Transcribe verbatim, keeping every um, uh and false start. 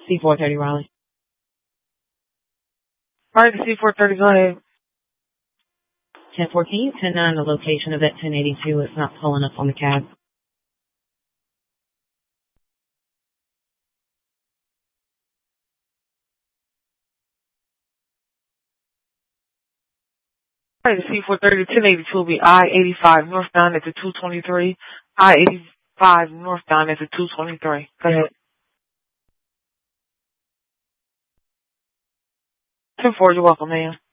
C four thirty Raleigh. All right, the C four thirty, go ahead. ten fourteen, ten nine, the location of that ten eighty-two. It's not pulling up on the cab. All right, the C four thirty, ten eighty-two will be I eighty-five northbound at the two twenty-three. I eighty-five northbound at the two twenty-three. Go ahead. ten four, you're welcome, ma'am.